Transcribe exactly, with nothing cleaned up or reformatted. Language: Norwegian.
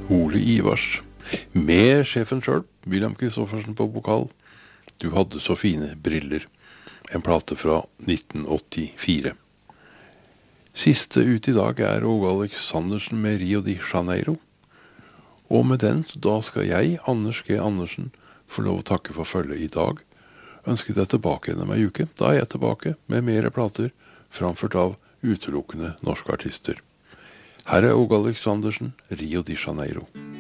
Ole Ivars, med sjefen selv, William Kristoffersen på vokal. Du hadde så fine briller. En plate fra nitten åttifire. Siste ut i dag er Åge Aleksandersen med Rio de Janeiro. Og med den, da skal jeg, Anders G. Andersen, få lov å takke for følget i dag. Ønsker deg tilbake gjennom ei uke. Da er jeg tilbake med mere plater, framført av utelukkende norske artister. Her er Åge Aleksandersen, Rio de Janeiro.